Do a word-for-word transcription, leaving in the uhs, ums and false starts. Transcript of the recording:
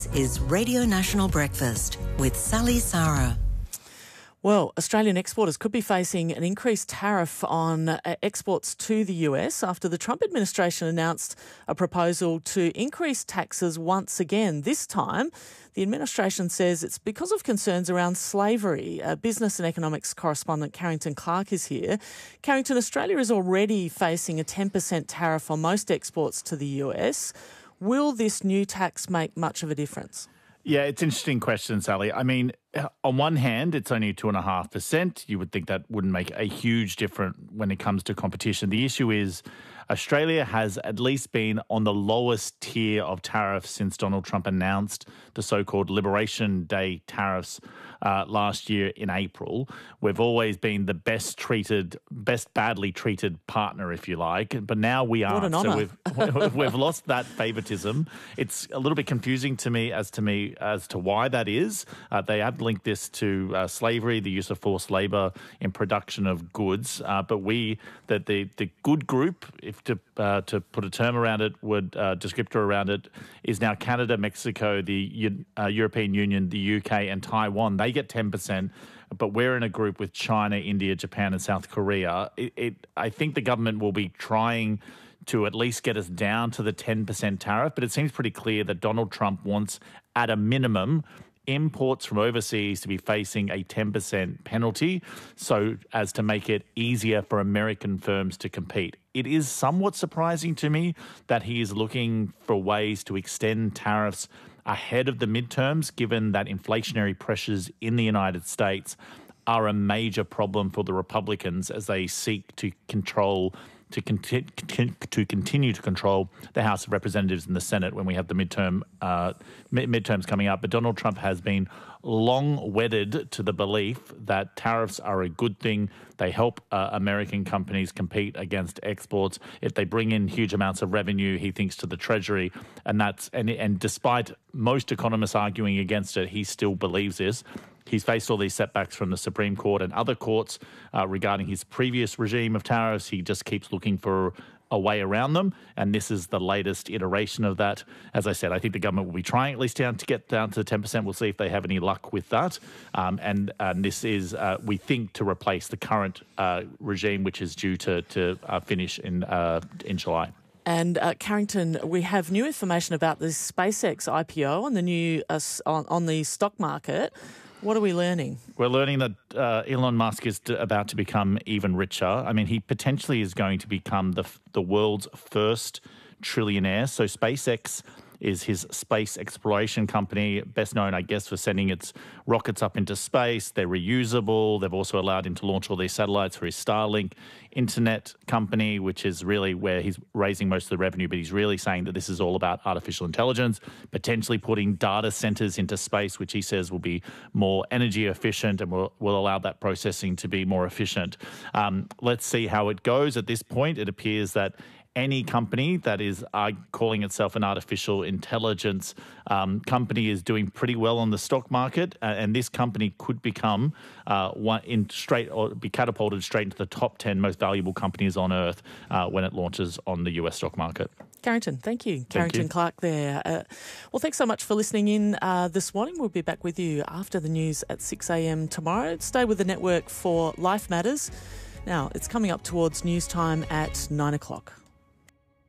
Is Radio National Breakfast with Sally Sarah. Well, Australian exporters could be facing an increased tariff on uh, exports to the U S after the Trump administration announced a proposal to increase taxes once again. This time, the administration says it's because of concerns around slavery. Uh, business and economics correspondent Carrington Clark is here. Carrington, Australia is already facing a ten percent tariff on most exports to the U S. Will this new tax make much of a difference? Yeah, it's an interesting question, Sally. I mean, on one hand, it's only two point five percent. You would think that wouldn't make a huge difference when it comes to competition. The issue is Australia has at least been on the lowest tier of tariffs since Donald Trump announced the so-called Liberation Day tariffs uh, last year in April. We've always been the best treated, best badly treated partner, if you like, but now we What aren't. an honour. So we've, we've lost that favoritism. It's a little bit confusing to me as to me as to why that is. Uh, they have linked this to uh, slavery, the use of forced labour in production of goods, uh, but we, that the the good group, if to uh, to put a term around it, would uh, descriptor around it, is now Canada, Mexico, the uh, European Union, the U K, and Taiwan. They get ten percent. But we're in a group with China, India, Japan, and South Korea. It, it, I think the government will be trying to at least get us down to the ten percent tariff, but it seems pretty clear that Donald Trump wants, at a minimum, imports from overseas to be facing a ten percent penalty so as to make it easier for American firms to compete. It is somewhat surprising to me that he is looking for ways to extend tariffs ahead of the midterms, given that inflationary pressures in the United States are a major problem for the Republicans as they seek to control to conti- to continue to control the House of Representatives and the Senate when we have the midterm uh, midterms coming up. But Donald Trump has been long wedded to the belief that tariffs are a good thing. They help uh, American companies compete against exports. If they bring in huge amounts of revenue, he thinks, to the Treasury, and that's and and despite most economists arguing against it, he still believes this. He's faced all these setbacks from the Supreme Court and other courts uh, regarding his previous regime of tariffs. He just keeps looking for a way around them, and this is the latest iteration of that. As I said, I think the government will be trying at least down to get down to ten percent. We'll see if they have any luck with that. Um, and, and this is, uh, we think, to replace the current uh, regime, which is due to, to uh, finish in uh, in July. And uh, Carrington, we have new information about the SpaceX I P O on the new uh, on, on the stock market. What are we learning? We're learning that uh, Elon Musk is d- about to become even richer. I mean, he potentially is going to become the the world's first trillionaire. So SpaceX is his space exploration company, best known, I guess, for sending its rockets up into space. They're reusable. They've also allowed him to launch all these satellites for his Starlink internet company, which is really where he's raising most of the revenue. But he's really saying that this is all about artificial intelligence, potentially putting data centers into space, which he says will be more energy efficient and will, will allow that processing to be more efficient. Um, let's see how it goes. At this point, it appears that any company that is uh, calling itself an artificial intelligence um, company is doing pretty well on the stock market, uh, and this company could become uh, one in straight or be catapulted straight into the top ten most valuable companies on earth uh, when it launches on the U S stock market. Carrington, thank you. Thank Carrington you. Clark there. Uh, well, thanks so much for listening in uh, this morning. We'll be back with you after the news at six a.m. tomorrow. Stay with the network for Life Matters. Now, it's coming up towards news time at nine o'clock.